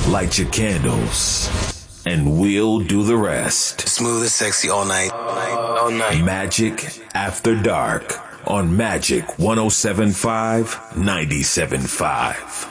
Light your candles, and we'll do the rest. Smooth and sexy all night. All night. Magic After Dark on Magic 107.5, 97.5.